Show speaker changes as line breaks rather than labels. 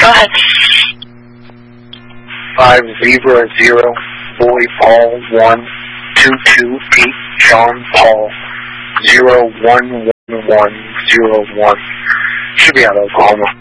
Go ahead.
500 Boy Paul 1228 John Paul 01101. Should be out of Oklahoma.